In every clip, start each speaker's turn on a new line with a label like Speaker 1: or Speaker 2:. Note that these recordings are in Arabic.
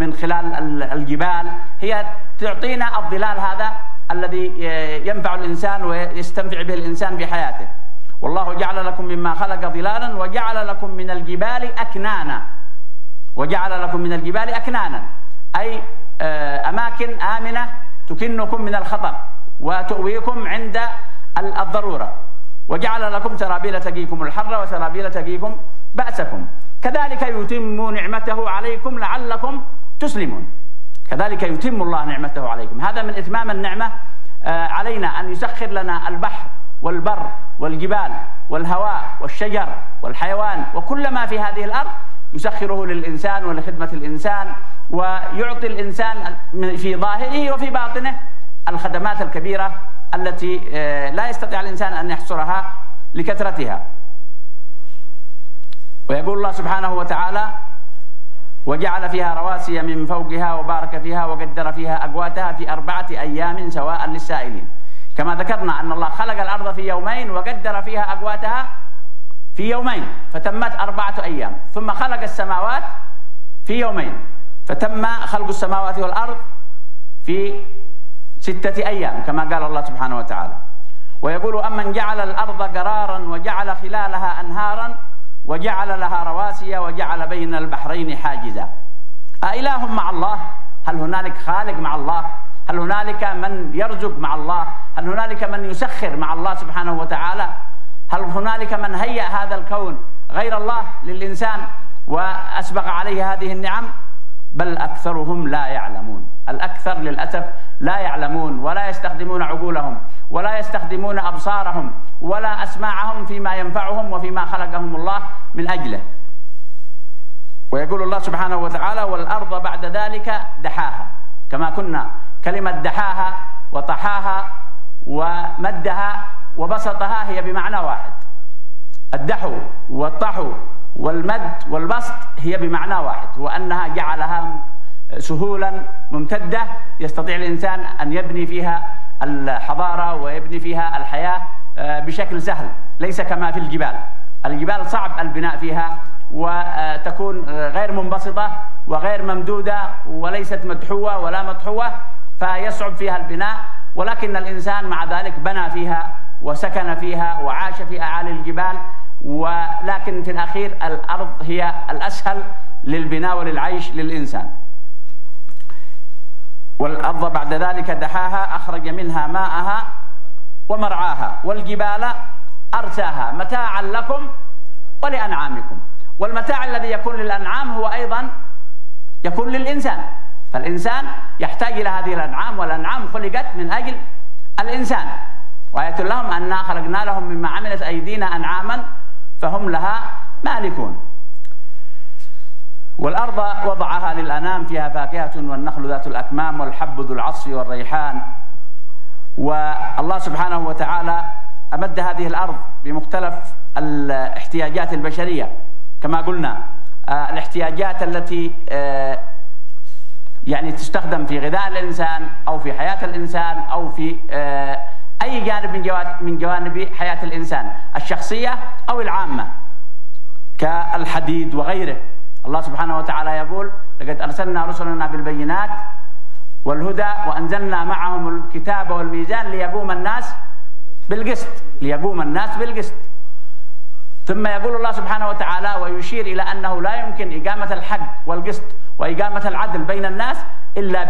Speaker 1: من خلال الجبال، هي تعطينا الظلال هذا الذي ينفع الإنسان ويستنفع به الإنسان في حياته. والله جعل لكم مما خلق ظلالا وجعل لكم من الجبال أكنانا، وجعل لكم من الجبال أكنانا أي أماكن آمنة تكنكم من الخطر وتؤويكم عند الضرورة، وجعل لكم سرابيل تقيكم الحر وسرابيل تقيكم بأسكم. كذلك يتم نعمته عليكم لعلكم تسلمون. كذلك يتم الله نعمته عليكم. هذا من إتمام النعمة علينا أن يسخر لنا البحر والبر والجبال والهواء والشجر والحيوان وكل ما في هذه الأرض، يسخره للإنسان ولخدمة الإنسان، ويعطي الإنسان في ظاهره وفي باطنه الخدمات الكبيرة التي لا يستطيع الإنسان أن يحصرها لكثرتها. ويقول الله سبحانه وتعالى: وجعل فيها رواسي من فوقها وبارك فيها وقدر فيها أقواتها في 4 أيام سواء للسائلين. كما ذكرنا أن الله خلق الأرض في يومين وقدر فيها أقواتها في يومين فتمت 4 أيام، ثم خلق السماوات في يومين فتم خلق السماوات والأرض في 6 أيام كما قال الله سبحانه وتعالى. ويقول: أمن جعل الأرض قرارا وجعل خلالها أنهارا وجعل لها رواسي وجعل بين البحرين حاجزا أإله مع الله؟ هل هنالك خالق مع الله؟ هل هنالك من يرزق مع الله؟ هل هنالك من يسخر مع الله سبحانه وتعالى؟ هل هنالك من هيأ هذا الكون غير الله للإنسان وأسبغ عليه هذه النعم؟ بل أكثرهم لا يعلمون. الأكثر للأسف لا يعلمون ولا يستخدمون عقولهم ولا يستخدمون أبصارهم ولا أسماعهم فيما ينفعهم وفيما خلقهم الله من أجله. ويقول الله سبحانه وتعالى: والأرض بعد ذلك دحاها. كما كنا كلمة دحاها وطحاها ومدها وبسطها هي بمعنى واحد. الدحو والطحو والمد والبسط هي بمعنى واحد، وأنها جعلها سهولا ممتدة يستطيع الإنسان أن يبني فيها الحضارة ويبني فيها الحياة بشكل سهل، ليس كما في الجبال. الجبال صعب البناء فيها وتكون غير منبسطة وغير ممدودة وليست مدحوة ولا مطحوة، فيصعب فيها البناء. ولكن الإنسان مع ذلك بنى فيها وسكن فيها وعاش في أعالي الجبال، ولكن في الأخير الأرض هي الأسهل للبناء وللعيش للإنسان. والأرض بعد ذلك دحاها أخرج منها ماءها ومرعاها والجبال أرساها متاعا لكم ولأنعامكم. والمتاع الذي يكون للأنعام هو أيضا يكون للإنسان، فالإنسان يحتاج إلى هذه الأنعام، والأنعام خلقت من أجل الإنسان. وآية لهم أننا خلقنا لهم مما عملت أيدينا أنعاما فهم لها مالكون. والأرض وضعها للأنام فيها فاكهة والنخل ذات الأكمام والحب ذو العصف والريحان. والله سبحانه وتعالى أمد هذه الأرض بمختلف الاحتياجات البشرية كما قلنا، الاحتياجات التي يعني تستخدم في غذاء الإنسان أو في حياة الإنسان أو في أي جانب من جوانب حياة الإنسان الشخصية أو العامة كالحديد وغيره. الله سبحانه وتعالى يقول: لقد أرسلنا رسلنا بالبينات والهدى وأنزلنا معهم الكتاب والميزان ليقوم الناس بالقسط. ثم يقول الله سبحانه وتعالى ويشير إلى أنه لا يمكن إقامة الحق والقسط وإقامة العدل بين الناس إلا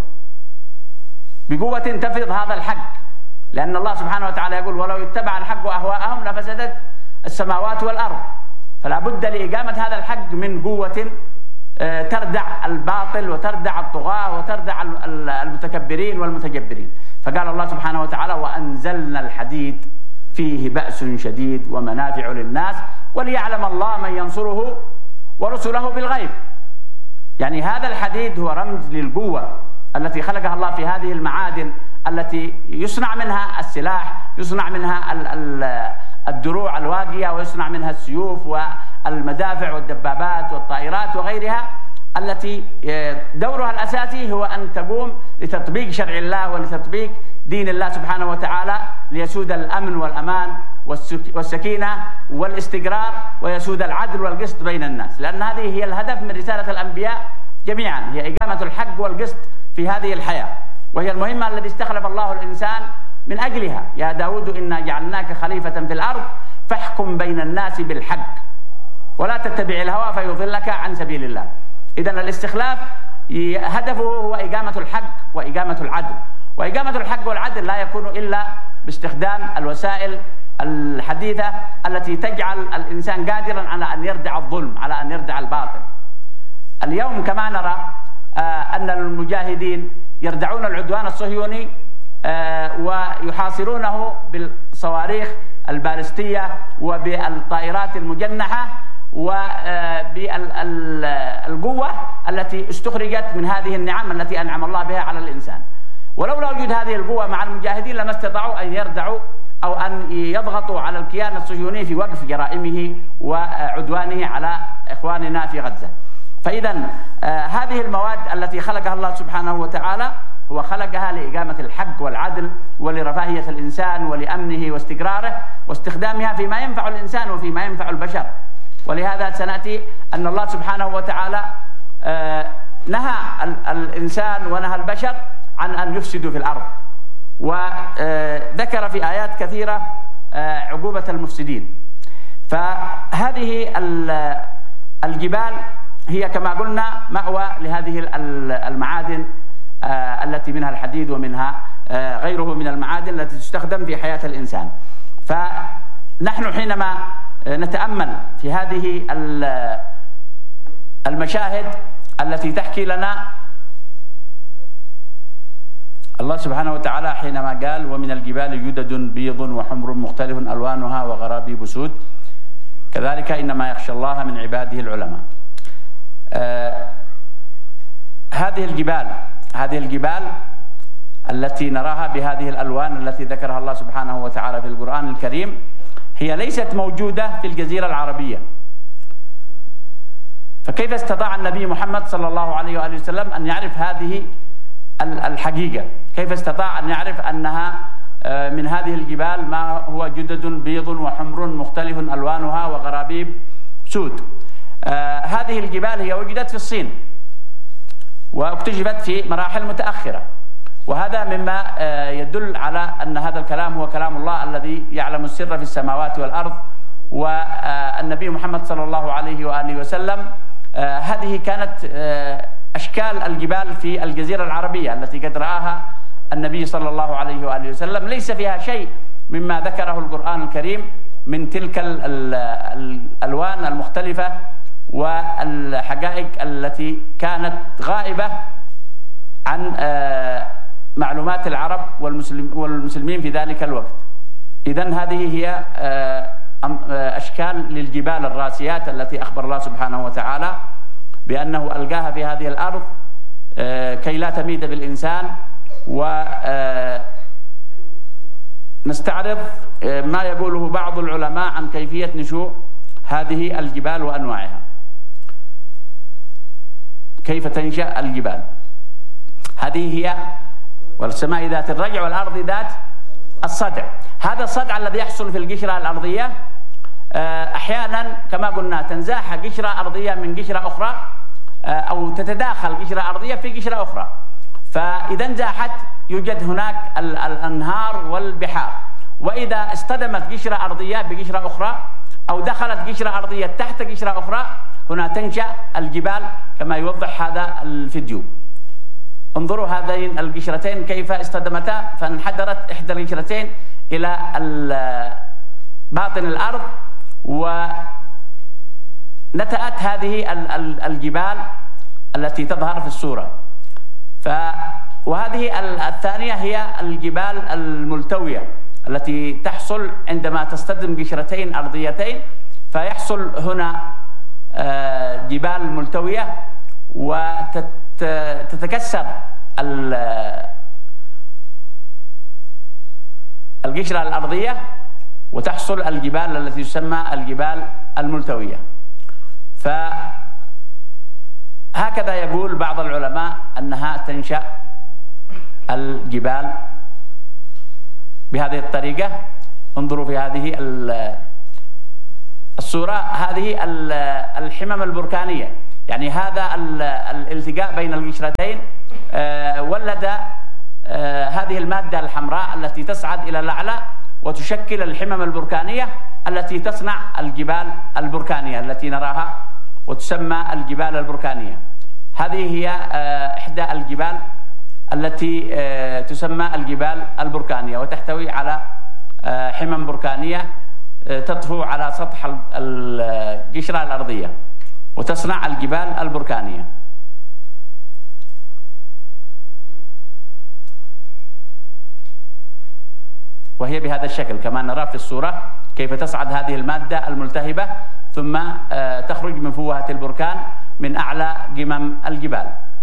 Speaker 1: بقوة تفرض هذا الحق، لأن الله سبحانه وتعالى يقول: ولو اتبع الحق أهواءهم لفسدت السماوات والأرض. فلا بد لإقامة هذا الحق من قوة تردع الباطل وتردع الطغاة وتردع المتكبرين والمتجبرين. فقال الله سبحانه وتعالى: وأنزلنا الحديد فيه بأس شديد ومنافع للناس وليعلم الله من ينصره ورسله بالغيب. يعني هذا الحديد هو رمز للقوة التي خلقها الله في هذه المعادن التي يصنع منها السلاح، يصنع منها الدروع الواقية، ويصنع منها السيوف والمدافع والدبابات والطائرات وغيرها، التي دورها الأساسي هو أن تقوم لتطبيق شرع الله ولتطبيق دين الله سبحانه وتعالى، ليسود الأمن والأمان والسكينة والاستقرار ويسود العدل والقسط بين الناس. لأن هذه هي الهدف من رسالة الأنبياء جميعا هي إقامة الحق والقسط في هذه الحياة، وهي المهمة التي استخلف الله الإنسان من أجلها. يا داود إنا جعلناك خليفة في الأرض فاحكم بين الناس بالحق ولا تتبع الهوى فيضلك عن سبيل الله. إذن الاستخلاف هدفه هو إقامة الحق وإقامة العدل، وإقامة الحق والعدل لا يكون إلا باستخدام الوسائل الحديثة التي تجعل الإنسان قادرا على أن يردع الظلم، على أن يردع الباطل. اليوم كما نرى أن المجاهدين يردعون العدوان الصهيوني ويحاصرونه بالصواريخ البالستية وبالطائرات المجنحة وبالقوة التي استخرجت من هذه النعم التي أنعم الله بها على الإنسان. ولولا وجود هذه القوة مع المجاهدين لما استطاعوا أن يردعوا أو أن يضغطوا على الكيان الصهيوني في وقف جرائمه وعدوانه على إخواننا في غزة. فإذا هذه المواد التي خلقها الله سبحانه وتعالى هو خلقها لإقامة الحق والعدل ولرفاهية الإنسان ولأمنه واستقراره واستخدامها فيما ينفع الإنسان وفيما ينفع البشر. ولهذا سنأتي أن الله سبحانه وتعالى نهى الإنسان ونهى البشر عن أن يفسدوا في الأرض، وذكر في آيات كثيرة عقوبة المفسدين. فهذه الجبال هي كما قلنا مأوى لهذه المعادن التي منها الحديد ومنها غيره من المعادن التي تستخدم في حياة الإنسان. فنحن حينما نتأمل في هذه المشاهد التي تحكي لنا الله سبحانه وتعالى حينما قال ومن الجبال جدد بيض وحمر مختلف ألوانها وغرابيب سود كذلك إنما يخشى الله من عباده العلماء. هذه الجبال التي نراها بهذه الألوان التي ذكرها الله سبحانه وتعالى في القرآن الكريم هي ليست موجودة في الجزيرة العربية. فكيف استطاع النبي محمد صلى الله عليه وآله وسلم أن يعرف هذه الحقيقة؟ كيف استطاع أن يعرف أنها من هذه الجبال ما هو جدد بيض وحمر مختلف ألوانها وغرابيب سود؟ هذه الجبال هي وجدت في الصين واكتشفت في مراحل متأخرة، وهذا مما يدل على أن هذا الكلام هو كلام الله الذي يعلم السر في السماوات والأرض. والنبي محمد صلى الله عليه وآله وسلم هذه كانت أشكال الجبال في الجزيرة العربية التي قد رآها النبي صلى الله عليه وآله وسلم، ليس فيها شيء مما ذكره القرآن الكريم من تلك الألوان المختلفة والحقائق التي كانت غائبة عن معلومات العرب والمسلمين في ذلك الوقت. إذن هذه هي أشكال للجبال الراسيات التي أخبر الله سبحانه وتعالى بأنه ألقاها في هذه الأرض كي لا تميد بالإنسان. ونستعرض ما يقوله بعض العلماء عن كيفية نشوء هذه الجبال وأنواعها. كيف تنشأ الجبال؟ هذه هي والسماء ذات الرجع والأرض ذات الصدع. هذا الصدع الذي يحصل في القشرة الأرضية أحيانا كما قلنا تنزاح قشرة أرضية من قشرة أخرى أو تتداخل قشرة أرضية في قشرة أخرى، فإذا انزاحت يوجد هناك الأنهار والبحار. وإذا اصطدمت قشرة أرضية بقشرة أخرى أو دخلت قشرة أرضية تحت قشرة أخرى هنا تنشأ الجبال كما يوضح هذا الفيديو. انظروا هذين القشرتين كيف اصطدمتا، فانحدرت إحدى القشرتين إلى باطن الأرض ونتأت هذه الجبال التي تظهر في الصورة. وهذه الثانية هي الجبال الملتوية التي تحصل عندما تصطدم قشرتين أرضيتين، فيحصل هنا جبال ملتوية وتتكسر القشرة الأرضية وتحصل الجبال التي تسمى الجبال الملتوية. فهكذا يقول بعض العلماء أنها تنشأ الجبال بهذه الطريقة. انظروا في هذه الصورة، هذه الحمم البركانية، يعني هذا الالتقاء بين القشرتين ولد هذه المادة الحمراء التي تصعد إلى الأعلى وتشكل الحمم البركانية التي تصنع الجبال البركانية التي نراها وتسمى الجبال البركانية. هذه هي إحدى الجبال التي تسمى الجبال البركانية، وتحتوي على حمم بركانية تطفو على سطح القشرة الأرضية وتصنع الجبال البركانية. وهي بهذا الشكل كما نرى في الصورة، كيف تصعد هذه المادة الملتهبة ثم تخرج من فوهة البركان من أعلى قمم الجبال.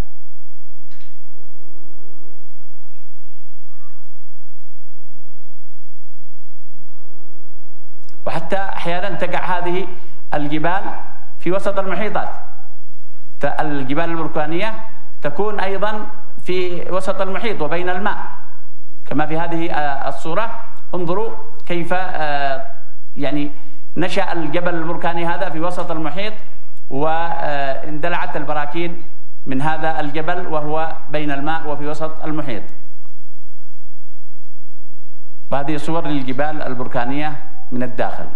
Speaker 1: وحتى أحيانا تقع هذه الجبال في وسط المحيطات. الجبال البركانية تكون أيضا في وسط المحيط وبين الماء كما في هذه الصورة. انظروا كيف يعني نشأ الجبل البركاني هذا في وسط المحيط، واندلعت البراكين من هذا الجبل وهو بين الماء وفي وسط المحيط. وهذه صور للجبال البركانية من الداخل.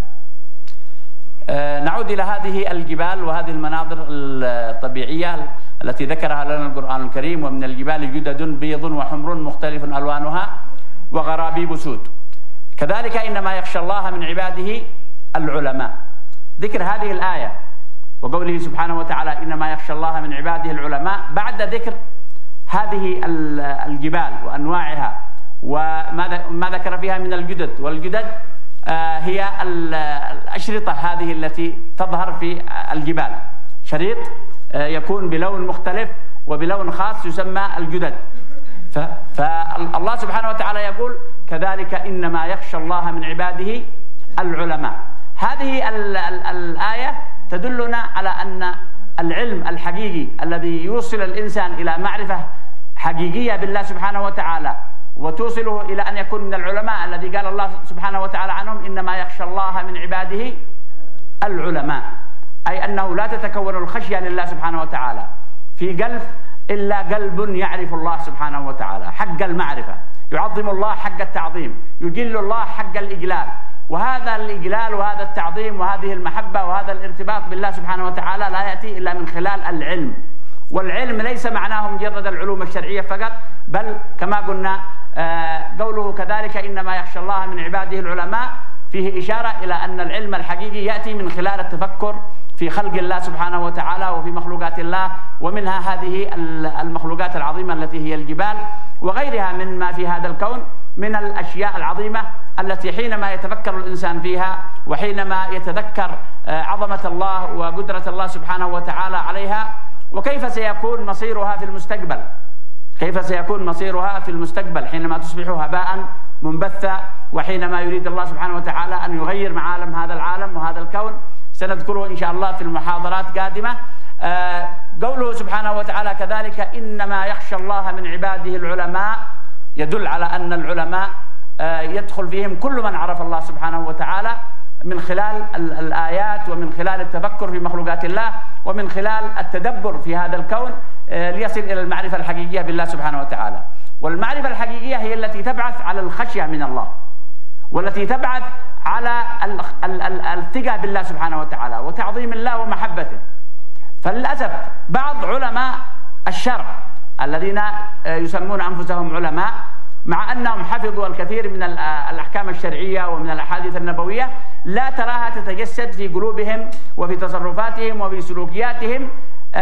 Speaker 1: نعود إلى هذه الجبال وهذه المناظر الطبيعية التي ذكرها لنا القرآن الكريم: ومن الجبال جدد بيض وحمر مختلف ألوانها وغرابيب سود. كذلك إنما يخشى الله من عباده العلماء. ذكر هذه الآية وقوله سبحانه وتعالى إنما يخشى الله من عباده العلماء بعد ذكر هذه الجبال وأنواعها وما ذكر فيها من الجدد. والجدد هي الأشرطة هذه التي تظهر في الجبال، شريط يكون بلون مختلف وبلون خاص يسمى الجدد. فالله سبحانه وتعالى يقول كذلك إنما يخشى الله من عباده العلماء. هذه الآية تدلنا على أن العلم الحقيقي الذي يوصل الإنسان إلى معرفة حقيقية بالله سبحانه وتعالى وتوصله إلى أن يكون من العلماء الذي قال الله سبحانه وتعالى عنهم إنما يخشى الله من عباده العلماء، أي أنه لا تتكون الخشية لله سبحانه وتعالى في قلب إلا قلب يعرف الله سبحانه وتعالى حق المعرفة، يعظم الله حق التعظيم، يجل الله حق الإجلال. وهذا الإجلال وهذا التعظيم وهذه المحبة وهذا الارتباط بالله سبحانه وتعالى لا يأتي إلا من خلال العلم. والعلم ليس معناه مجرد العلوم الشرعية فقط، بل كما قلنا قوله كذلك إنما يخشى الله من عباده العلماء فيه إشارة إلى أن العلم الحقيقي يأتي من خلال التفكر في خلق الله سبحانه وتعالى وفي مخلوقات الله، ومنها هذه المخلوقات العظيمة التي هي الجبال وغيرها مما في هذا الكون من الأشياء العظيمة التي حينما يتفكر الإنسان فيها وحينما يتذكر عظمة الله وقدرة الله سبحانه وتعالى عليها وكيف سيكون مصيرها في المستقبل، كيف سيكون مصيرها في المستقبل حينما تصبح هباء منبثا، وحينما يريد الله سبحانه وتعالى أن يغير معالم هذا العالم وهذا الكون، سنذكره إن شاء الله في المحاضرات قادمة. قوله سبحانه وتعالى كذلك إنما يخشى الله من عباده العلماء يدل على أن العلماء يدخل فيهم كل من عرف الله سبحانه وتعالى من خلال الآيات ومن خلال التفكر في مخلوقات الله ومن خلال التدبر في هذا الكون ليصل إلى المعرفة الحقيقية بالله سبحانه وتعالى. والمعرفة الحقيقية هي التي تبعث على الخشية من الله والتي تبعث على الثقة بالله سبحانه وتعالى وتعظيم الله ومحبته. فللأسف بعض علماء الشرع الذين يسمون أنفسهم علماء مع أنهم حفظوا الكثير من الأحكام الشرعية ومن الأحاديث النبوية لا تراها تتجسد في قلوبهم وفي تصرفاتهم وفي سلوكياتهم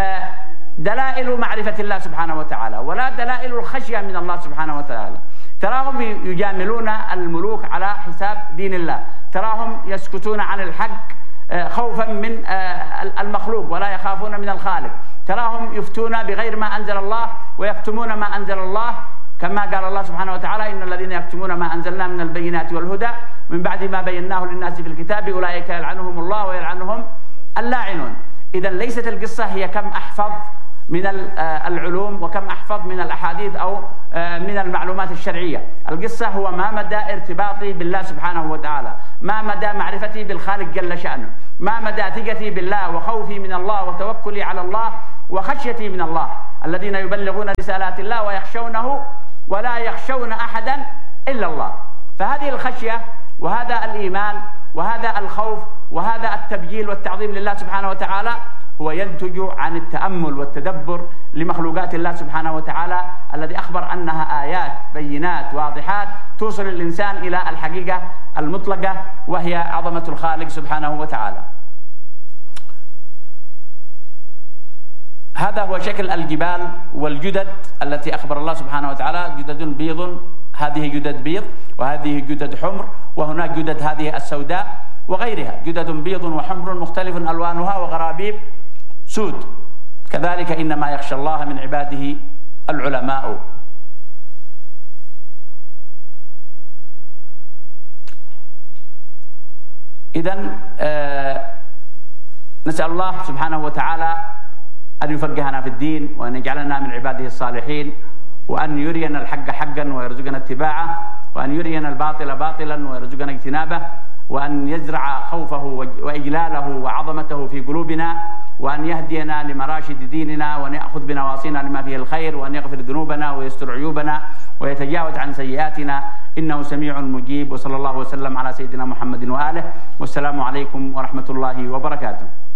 Speaker 1: دلائل معرفة الله سبحانه وتعالى ولا دلائل الخشية من الله سبحانه وتعالى. تراهم يجاملون الملوك على حساب دين الله، تراهم يسكتون عن الحق خوفا من المخلوق ولا يخافون من الخالق، تراهم يفتون بغير ما أنزل الله ويكتمون ما أنزل الله، كما قال الله سبحانه وتعالى إن الذين يكتمون ما أنزلنا من البينات والهدى من بعد ما بيناه للناس في الكتاب أولئك يلعنهم الله ويلعنهم اللاعنون. إذن ليست القصة هي كم أحفظ من العلوم وكم أحفظ من الأحاديث أو من المعلومات الشرعية، القصة هو ما مدى ارتباطي بالله سبحانه وتعالى، ما مدى معرفتي بالخالق جل شأنه، ما مدى ثقتي بالله وخوفي من الله وتوكلي على الله وخشيتي من الله، الذين يبلغون رسالات الله ويخشونه ولا يخشون أحدا إلا الله. فهذه الخشية وهذا الإيمان وهذا الخوف وهذا التبجيل والتعظيم لله سبحانه وتعالى هو ينتج عن التأمل والتدبر لمخلوقات الله سبحانه وتعالى، الذي أخبر أنها آيات بينات واضحات توصل الإنسان إلى الحقيقة المطلقة وهي عظمة الخالق سبحانه وتعالى. هذا هو شكل الجبال والجدد التي أخبر الله سبحانه وتعالى: جدد بيض، هذه جدد بيض، وهذه جدد حمر، وهناك جدد هذه السوداء وغيرها، جدد بيض وحمر مختلف ألوانها وغرابيب سود. كذلك إنما يخشى الله من عباده العلماء. إذن نسأل الله سبحانه وتعالى أن يفقهنا في الدين، وأن يجعلنا من عباده الصالحين، وأن يرينا الحق حقا ويرزقنا اتباعه، وأن يرينا الباطل باطلا ويرزقنا اجتنابه، وأن يزرع خوفه وإجلاله وعظمته في قلوبنا، وأن يهدينا لمراشد ديننا، وأن يأخذ بنواصينا لما فيه الخير، وأن يغفر ذنوبنا ويستر عيوبنا ويتجاوز عن سيئاتنا، إنه سميع مجيب. وصلى الله وسلم على سيدنا محمد وآله، والسلام عليكم ورحمة الله وبركاته.